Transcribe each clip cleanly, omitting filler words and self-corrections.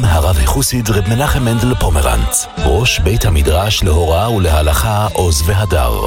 הרב החוסיד רב מנחם מנדל פומרנץ, ראש בית המדרש להוראה ולהלכה עוז והדר.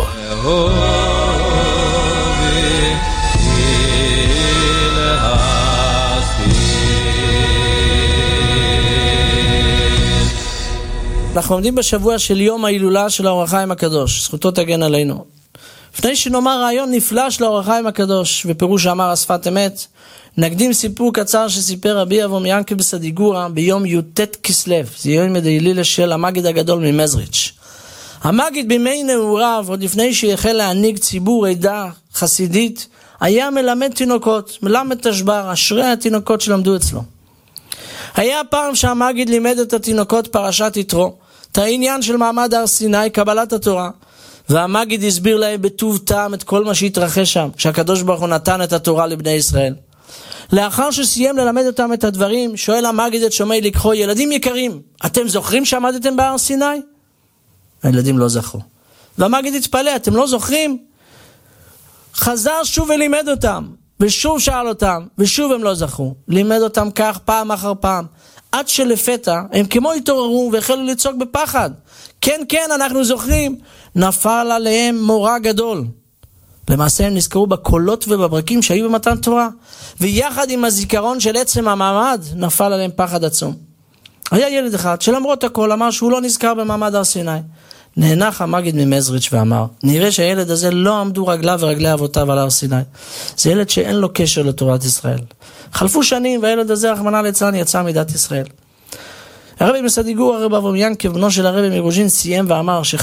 אנחנו עומדים בשבוע של יום ההילולה של האור החיים הקדוש, זכותו תגן עלינו. לפני שנאמר רעיון נפלא של האור החיים הקדוש, ופירוש שאמר השפת אמת, נקדים סיפור קצר שסיפר רבי אברהם ינקל בסדיגורה ביום י"ט כסלו, זה יום ההילולה של המגיד הגדול ממזריץ'. המגיד בימי נעוריו, עוד לפני שהחל להנהיג ציבור עדה חסידית, היה מלמד תינוקות, מלמד תשבר, אשרי התינוקות שלמדו אצלו. היה פעם שהמגיד לימד את התינוקות פרשת יתרו, את העניין של מעמד הר סיני, קבלת התורה, והמגיד הסביר להם בטוב טעם את כל מה שהתרחש שם, שהקדוש ברוך הוא נתן את התורה לבני ישראל. לאחר שסיים ללמד אותם את הדברים, שואל המגיד את שומעי לקחו, ילדים יקרים, אתם זוכרים שעמדתם בהר סיני? הילדים לא זכרו. והמגיד התפלא, אתם לא זוכרים? חזר שוב ולימד אותם, ושוב שאל אותם, ושוב הם לא זכרו. לימד אותם כך פעם אחר פעם, עד שלפתע הם כמו התעוררו והחלו לצעוק בפחד. כן, כן, אנחנו זוכרים. נפל עליהם מורא גדול. למעשה הם נזכרו בקולות ובברקים שהיו במתן תורה, ויחד עם הזיכרון של עצם המעמד, נפל עליהם פחד עצום. היה ילד אחד שלמרות הכל אמר שהוא לא נזכר במעמד הר סיני. נהנח המגיד ממזריץ' ואמר, נראה שהילד הזה לא עמדו רגליו ורגלי אבותיו על הר סיני. זה ילד שאין לו קשר לתורת ישראל. חלפו שנים והילד הזה, רחמנא ליצלן, יצא מדת ישראל. הרבי מסדיגור, הרב אברהם ינקל, בנו של הרבי מרוז'ין, סיים ואמר